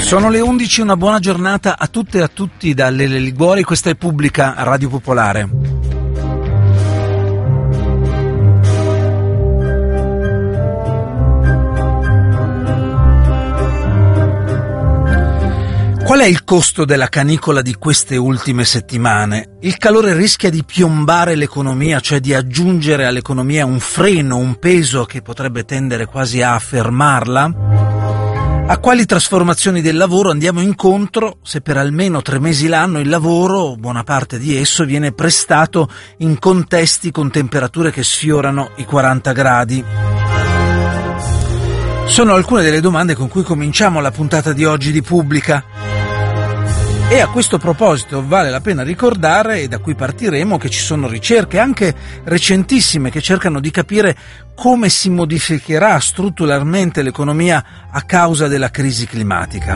Sono le 11, una buona giornata a tutte e a tutti dalle Liguori, questa è Pubblica Radio Popolare. Qual è il costo della canicola di queste ultime settimane? Il calore rischia di piombare l'economia, cioè di aggiungere all'economia un freno, un peso che potrebbe tendere quasi a fermarla? A quali trasformazioni del lavoro andiamo incontro se per almeno 3 mesi l'anno il lavoro, buona parte di esso, viene prestato in contesti con temperature che sfiorano i 40 gradi? Sono alcune delle domande con cui cominciamo la puntata di oggi di Pubblica. E a questo proposito vale la pena ricordare, e da qui partiremo, che ci sono ricerche anche recentissime che cercano di capire come si modificherà strutturalmente l'economia a causa della crisi climatica.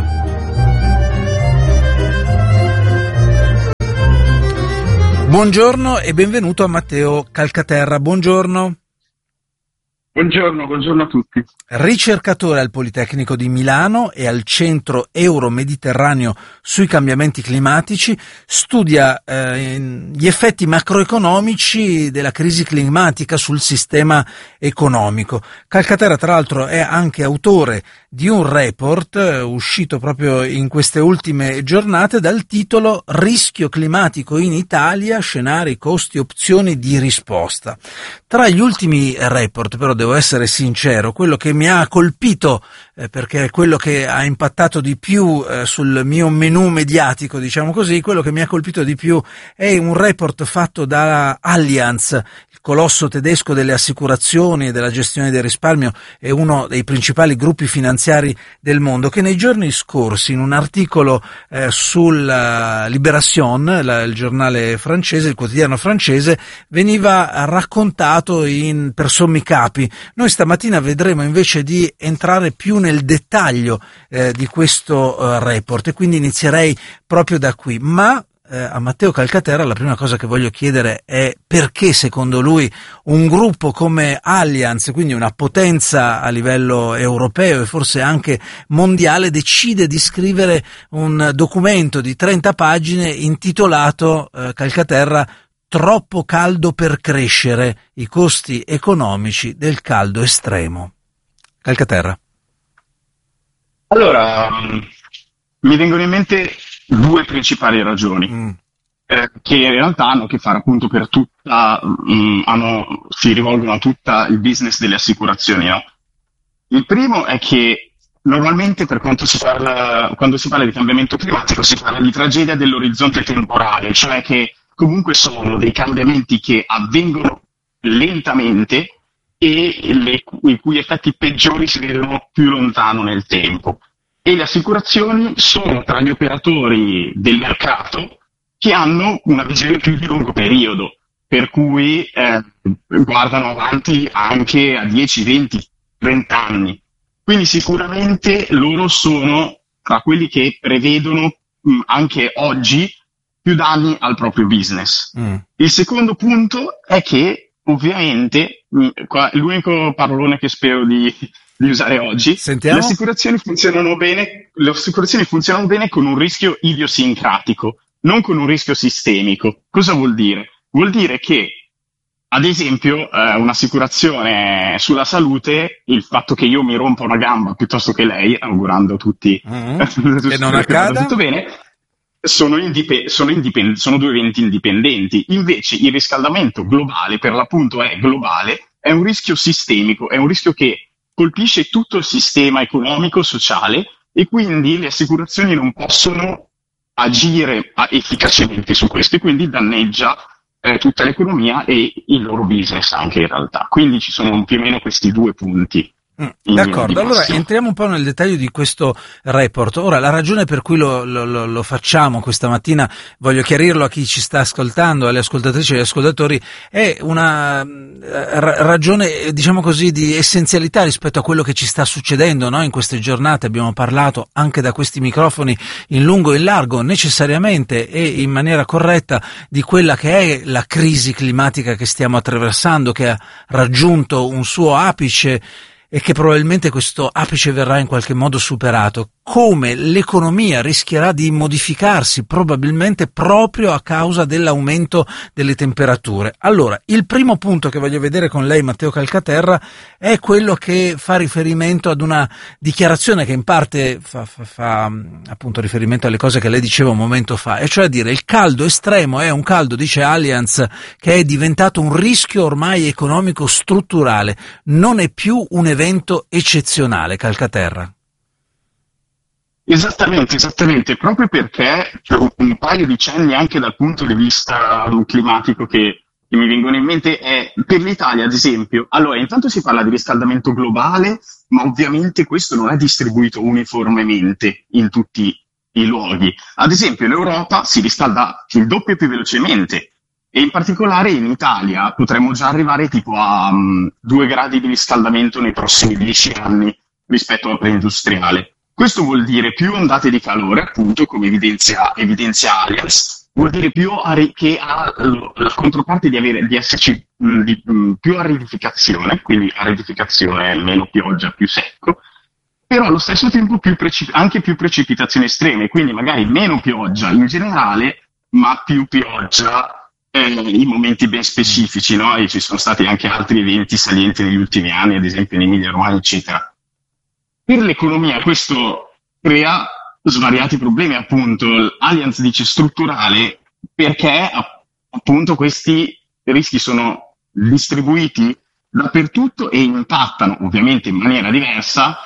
Buongiorno e benvenuto a Matteo Calcaterra. Buongiorno. Buongiorno a tutti. Ricercatore al Politecnico di Milano e al Centro Euro-Mediterraneo sui cambiamenti climatici, studia gli effetti macroeconomici della crisi climatica sul sistema economico. Calcaterra, tra l'altro, è anche autore di un report uscito proprio in queste ultime giornate dal titolo Rischio climatico in Italia, scenari, costi, opzioni di risposta. Tra gli ultimi report, però, devo essere sincero, quello che mi ha colpito, perché è quello che ha impattato di più sul mio menù mediatico, diciamo così, quello che mi ha colpito di più è un report fatto da Allianz, il colosso tedesco delle assicurazioni e della gestione del risparmio, è uno dei principali gruppi finanziari del mondo, che nei giorni scorsi, in un articolo sul Libération, il giornale francese, il quotidiano francese, veniva raccontato per sommi capi. Noi stamattina vedremo invece di entrare più nel dettaglio di questo report, e quindi inizierei proprio da qui. Ma a Matteo Calcaterra la prima cosa che voglio chiedere è perché secondo lui un gruppo come Allianz, quindi una potenza a livello europeo e forse anche mondiale, decide di scrivere un documento di 30 pagine intitolato Calcaterra "Troppo caldo per crescere, i costi economici del caldo estremo". Calcaterra. Allora, mi vengono in mente 2 principali ragioni che in realtà hanno a che fare appunto per si rivolgono a tutta il business delle assicurazioni, no? Il primo è che normalmente quando si parla di cambiamento climatico si parla di tragedia dell'orizzonte temporale, cioè che comunque sono dei cambiamenti che avvengono lentamente e i cui effetti peggiori si vedono più lontano nel tempo. E le assicurazioni sono tra gli operatori del mercato che hanno una visione più di lungo periodo, per cui guardano avanti anche a 10, 20, 30 anni. Quindi sicuramente loro sono tra quelli che prevedono anche oggi più danni al proprio business. Il secondo punto è che ovviamente, l'unico parolone che spero di usare oggi, Sentiamo. Le assicurazioni funzionano bene con un rischio idiosincratico, non con un rischio sistemico. Cosa vuol dire? Vuol dire che, ad esempio, un'assicurazione sulla salute, il fatto che io mi rompa una gamba piuttosto che lei, augurando a tutti che non accada, tutto bene, sono 2 eventi indipendenti. Invece il riscaldamento globale, per l'appunto è globale, è un rischio sistemico, è un rischio che colpisce tutto il sistema economico, sociale, e quindi le assicurazioni non possono agire efficacemente su questo, e quindi danneggia tutta l'economia e il loro business anche in realtà. Quindi ci sono più o meno questi 2 punti. D'accordo, allora entriamo un po' nel dettaglio di questo report. Ora, la ragione per cui lo facciamo questa mattina, voglio chiarirlo a chi ci sta ascoltando, alle ascoltatrici e agli ascoltatori, è una ragione, diciamo così, di essenzialità rispetto a quello che ci sta succedendo, no? In queste giornate abbiamo parlato anche da questi microfoni in lungo e in largo, necessariamente e in maniera corretta, di quella che è la crisi climatica che stiamo attraversando, che ha raggiunto un suo apice e che probabilmente questo apice verrà in qualche modo superato. come l'economia rischierà di modificarsi probabilmente proprio a causa dell'aumento delle temperature. Allora, il primo punto che voglio vedere con lei, Matteo Calcaterra, è quello che fa riferimento ad una dichiarazione che in parte fa appunto riferimento alle cose che lei diceva un momento fa, e cioè dire il caldo estremo è un caldo, dice Allianz, che è diventato un rischio ormai economico strutturale, non è più un evento eccezionale. Calcaterra. Esattamente, proprio perché c'è un paio di cenni anche dal punto di vista climatico che mi vengono in mente è per l'Italia, ad esempio. Allora, intanto si parla di riscaldamento globale, ma ovviamente questo non è distribuito uniformemente in tutti i luoghi. Ad esempio, l'Europa si riscalda il doppio più velocemente e in particolare in Italia potremmo già arrivare tipo a 2 gradi di riscaldamento nei prossimi 10 anni rispetto alla preindustriale. Questo vuol dire più ondate di calore, appunto, come evidenzia Allianz, vuol dire che ha la controparte di esserci più aridificazione, quindi aridificazione, meno pioggia, più secco, però allo stesso tempo anche più precipitazioni estreme, quindi magari meno pioggia in generale, ma più pioggia in momenti ben specifici, no? E ci sono stati anche altri eventi salienti negli ultimi anni, ad esempio in Emilia-Romagna, eccetera. Per l'economia questo crea svariati problemi, appunto. Allianz dice strutturale perché appunto questi rischi sono distribuiti dappertutto e impattano ovviamente in maniera diversa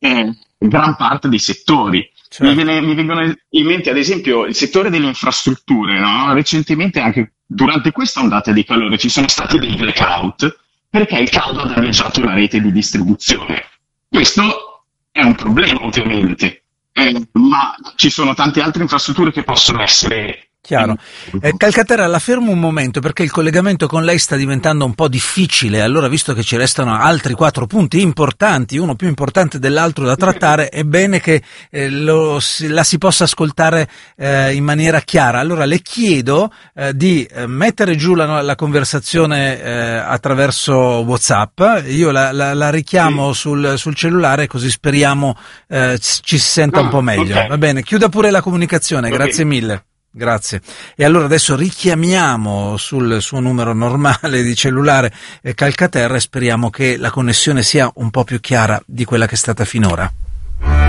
gran parte dei settori. Certo. Mi vengono in mente ad esempio il settore delle infrastrutture, no? Recentemente anche durante questa ondata di calore ci sono stati dei blackout perché il caldo ha danneggiato la rete di distribuzione. Questo è un problema ovviamente, ma ci sono tante altre infrastrutture che possono essere... Chiaro. Calcaterra, la fermo un momento perché il collegamento con lei sta diventando un po' difficile, allora visto che ci restano altri 4 punti importanti, uno più importante dell'altro da trattare, è bene che la si possa ascoltare in maniera chiara. Allora le chiedo di mettere giù la conversazione attraverso WhatsApp, io la richiamo sul cellulare così speriamo ci si senta un po' meglio. Okay. Va bene, chiuda pure la comunicazione, okay. Grazie mille. Grazie. E allora adesso richiamiamo sul suo numero normale di cellulare Calcaterra e speriamo che la connessione sia un po' più chiara di quella che è stata finora.